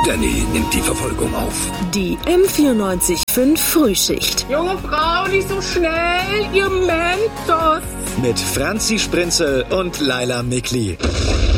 Danny nimmt die Verfolgung auf. Die M94.5 Frühschicht. Junge Frau, nicht so schnell, ihr Mentos. Mit Franzi Sprinzel und Laila Mikli.